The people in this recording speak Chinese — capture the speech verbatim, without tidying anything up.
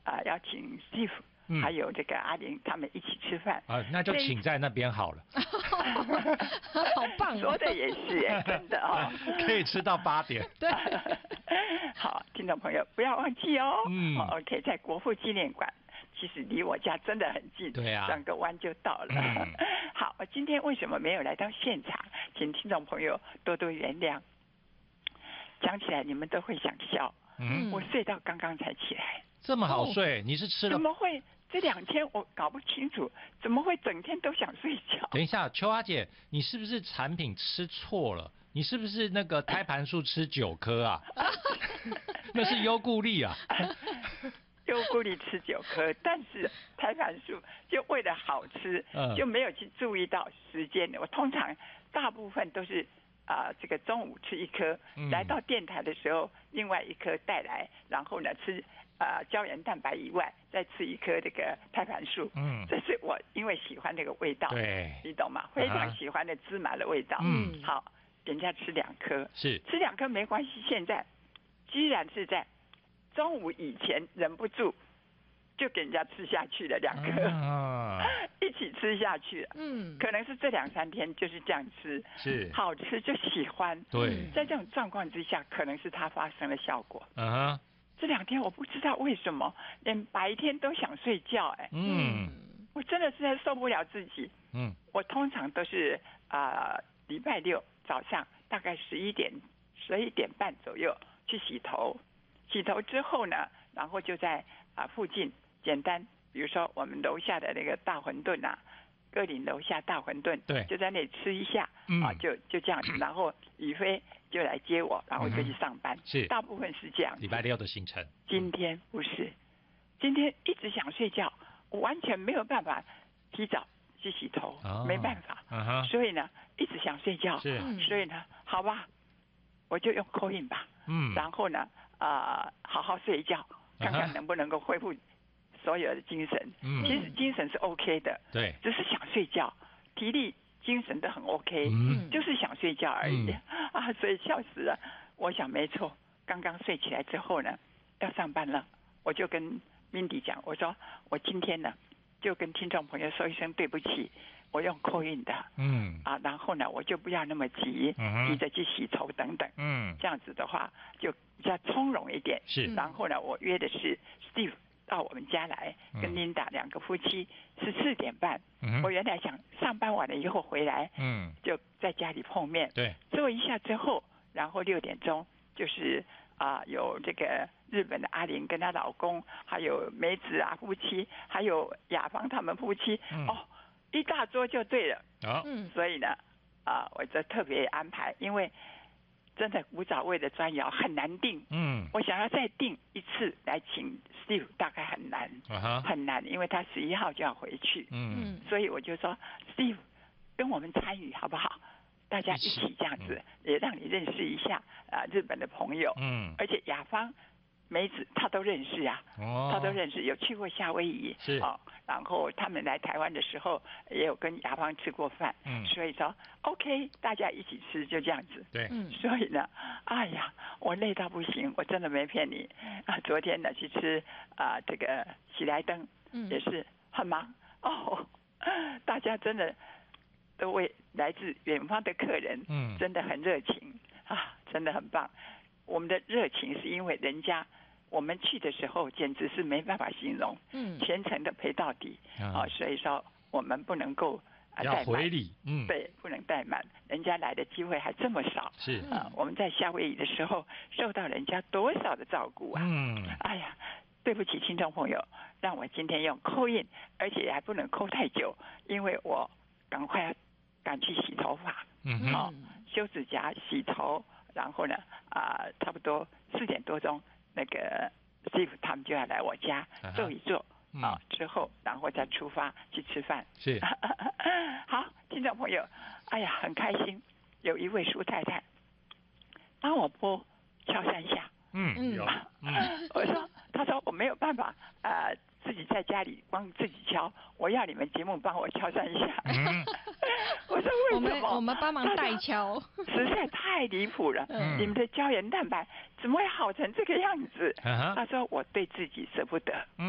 啊、呃、邀请 Steve、嗯、还有这个阿玲他们一起吃饭啊，那就请在那边好了。 好棒、哦， 说的也是哎，真的哦， 可以吃到八点。 对， 好，听众朋友不要忘记哦。 嗯、 哦、，OK， 在国父纪念馆。其实离我家真的很近， 对啊， 转个弯就到了。 嗯、 好，我今天为什么没有来到现场？请听众朋友多多原谅。讲起来你们都会想笑，嗯，我睡到刚刚才起来， 这么好睡？哦、你是吃了？ 怎么会？这两天我搞不清楚，怎么会整天都想睡觉？ 等一下，秋花姐，你是不是产品吃错了？你是不是那个胎盘素吃九颗啊？那是优固力啊。 优固力吃九颗，但是胎盘素就为了好吃，嗯、就没有去注意到时间。我通常大部分都是啊、呃，这个中午吃一颗、嗯，来到电台的时候，另外一颗带来，然后呢吃啊、呃、胶原蛋白以外，再吃一颗这个胎盘素。嗯，这是我因为喜欢那个味道， 对， 你懂吗？非常喜欢的芝麻的味道。嗯，好，人家吃两颗， 是吃两颗没关系。现在居然是在中午以前忍不住就给人家吃下去了两颗、啊、一起吃下去了。嗯，可能是这两三天就是这样吃， 是好吃就喜欢。 对， 在这种状况之下，可能是它发生了效果。 嗯哼， 这两天我不知道为什么连白天都想睡觉、哎， 嗯， 我真的实在受不了自己。嗯，我通常都是啊礼、呃、拜六早上大概十一点十一点半左右去洗头。洗头之后呢，然后就在啊附近简单，比如说我们楼下的那个大馄饨啊，歌林楼下大馄饨， 对，就在那里吃一下， 嗯、 啊，就就这样子，然后宇飞就来接我，然后就去上班， 嗯、是， 大部分是这样。 礼拜六的行程。 今天不是，今天一直想睡觉，我完全没有办法提早去洗头，哦、没办法、uh-huh ，所以呢一直想睡觉， 是， 所以呢，好吧，我就用 call in 吧，嗯，然后呢。啊、呃，好好睡一觉，看看能不能够恢复所有的精神。嗯，其实精神是 OK 的， 对， 只是想睡觉，体力、精神都很 OK，嗯，就是想睡觉而已、嗯、啊，所以笑死了。我想没错，刚刚睡起来之后呢，要上班了，我就跟 Mindy 讲，我说我今天呢就跟听众朋友说一声对不起。我用 call in 的，嗯啊，然后呢，我就不要那么急，嗯、急着去洗头等等，嗯，这样子的话就比较从容一点。 是， 然后呢，我约的是 Steve 到我们家来，嗯、跟 Linda 两个夫妻十四点半。嗯，我原来想上班完了以后回来，嗯，就在家里碰面， 对， 坐一下之后，然后六点钟就是啊、呃，有这个日本的阿玲跟她老公，还有梅子啊夫妻，还有雅芳他们夫妻，嗯、哦。一大桌就对了， 哦、 所以呢，啊、呃，我就特别安排，因为真的古早味的砖窑很难订，嗯，我想要再订一次来请 Steve 大概很难，啊、很难，因为他十一号就要回去，嗯，所以我就说 Steve 跟我们参与好不好？大家一起这样子，嗯、也让你认识一下啊、呃、日本的朋友，嗯，而且雅芳。梅子他都认识啊，哦、他都认识，有去过夏威夷， 是哦， 然后他们来台湾的时候也有跟雅芳吃过饭，嗯，所以说 OK， 大家一起吃就这样子， 对， 嗯，所以呢，哎呀，我累到不行，我真的没骗你啊，昨天呢去吃啊、呃、这个喜来登，嗯，也是很忙哦，大家真的都为来自远方的客人，嗯，真的很热情啊，真的很棒。我们的热情是因为人家我们去的时候简直是没办法形容，嗯，全程的陪到底啊、嗯，所以说我们不能够啊要回礼，嗯， 对，不能怠慢，人家来的机会还这么少， 是啊，我们在夏威夷的时候受到人家多少的照顾啊，嗯，哎呀，对不起听众朋友，让我今天用call in，而且还不能call太久，因为我赶快要赶去洗头发，嗯，好、哦，修指甲、洗头。然后呢，啊、呃，差不多四点多钟，那个 Steve 他们就要来我家坐一坐啊、嗯哦，之后然后再出发去吃饭。 是， 好，听众朋友，哎呀，很开心，有一位苏太太帮我拨敲三下。 嗯嗯，有， 嗯，我说，他说我没有办法，呃。自己在家里光自己敲，我要你们节目帮我敲三下。嗯、我说为什么？ 我们我们帮忙代敲， 实在太离谱了、嗯。你们的胶原蛋白怎么会好成这个样子？嗯、他说我对自己舍不得。